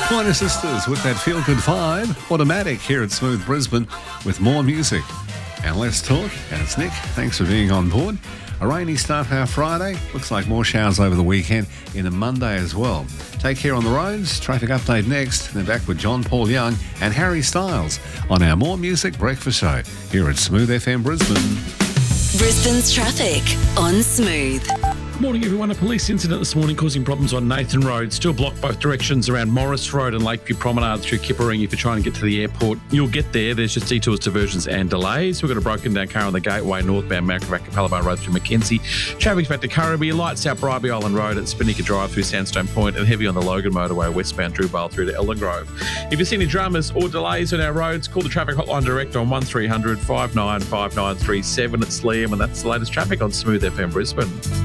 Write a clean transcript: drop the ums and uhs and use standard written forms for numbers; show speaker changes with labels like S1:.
S1: Pointer Sisters with that feel-good vibe. Automatic here at Smooth Brisbane with more music. And let's talk. And it's Nick. Thanks for being on board. A rainy start to our Friday. Looks like more showers over the weekend in a Monday as well. Take care on the roads. Traffic update next. Then back with John Paul Young and Harry Styles on our More Music Breakfast Show here at Smooth FM Brisbane.
S2: Brisbane's traffic on Smooth.
S3: Morning, everyone. A police incident this morning causing problems on Nathan Road. Still blocked both directions around Morris Road and Lakeview Promenade through Kipparing if you're trying to get to the airport. You'll get there. There's just detours, diversions and delays. We've got a broken down car on the Gateway, northbound Macrovac Capalaba Road through Mackenzie. Traffic's back to Currabee. Lights out Bribie Island Road at Spinnaker Drive through Sandstone Point and heavy on the Logan Motorway westbound Drew Vale through to Elden Grove. If you see any dramas or delays on our roads, call the traffic hotline direct on 1300 595937. It's Liam, and that's the latest traffic on Smooth FM Brisbane.